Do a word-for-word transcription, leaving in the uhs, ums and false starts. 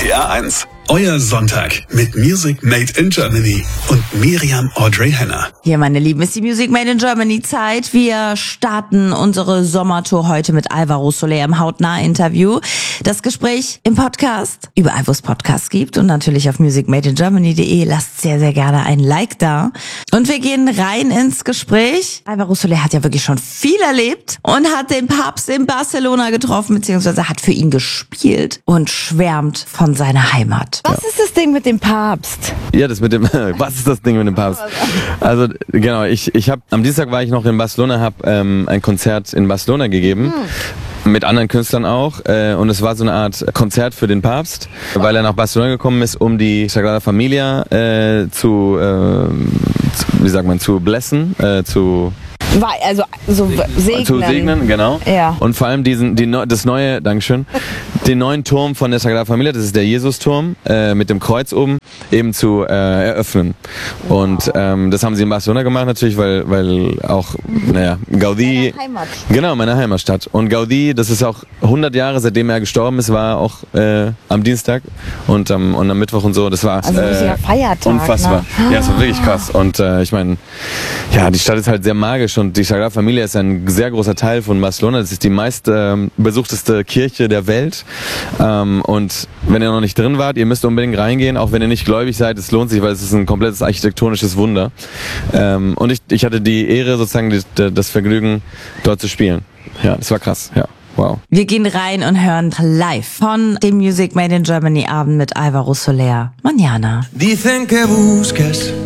T R eins. Euer Sonntag mit Music Made in Germany und Miriam Audrey Henner. Hier, meine Lieben, ist die Music Made in Germany Zeit. Wir starten unsere Sommertour heute mit Alvaro Soler im Hautnah-Interview. Das Gespräch im Podcast, überall wo es Podcasts gibt und natürlich auf music made in germany punkt de. Lasst sehr, sehr gerne ein Like da. Und wir gehen rein ins Gespräch. Alvaro Soler hat ja wirklich schon viel erlebt und hat den Papst in Barcelona getroffen, beziehungsweise hat für ihn gespielt und schwärmt von seiner Heimat. Was ja. ist das Ding mit dem Papst? Ja, das mit dem, was ist das Ding mit dem Papst? Also, genau, ich, ich habe, am Dienstag war ich noch in Barcelona, habe ähm, ein Konzert in Barcelona gegeben. Hm. Mit anderen Künstlern auch, äh, und es war so eine Art Konzert für den Papst, weil er nach Barcelona gekommen ist, um die Sagrada Familia äh, zu, äh, zu, wie sagt man, zu blessen, äh, zu Also so segnen. Zu segnen, genau. Ja. Und vor allem diesen, die, das neue, Dankeschön, den neuen Turm von der Sagrada Familia, das ist der Jesus-Turm, äh, mit dem Kreuz oben, eben zu äh, eröffnen. Wow. Und ähm, das haben sie in Barcelona gemacht natürlich, weil weil auch, naja, Gaudí... Meine Heimat. Genau, meine Heimatstadt. Und Gaudí, das ist auch hundert Jahre, seitdem er gestorben ist, war auch äh, am Dienstag und am, und am Mittwoch und so. Das war also äh, Feiertag, unfassbar. Ne? Ja, es war wirklich krass. Und äh, ich meine, ja, die Stadt ist halt sehr magisch und die Sagrada Familia ist ein sehr großer Teil von Barcelona. Das ist die meist ähm, besuchteste Kirche der Welt. Ähm, und wenn ihr noch nicht drin wart, ihr müsst unbedingt reingehen, auch wenn ihr nicht gläubig seid. Es lohnt sich, weil es ist ein komplettes architektonisches Wunder. Ähm, und ich, ich hatte die Ehre, sozusagen die, das Vergnügen, dort zu spielen. Ja, das war krass. Ja. Wow. Wir gehen rein und hören live von dem Music Made in Germany Abend mit Alvaro Soler. Mañana. Dicen que buscas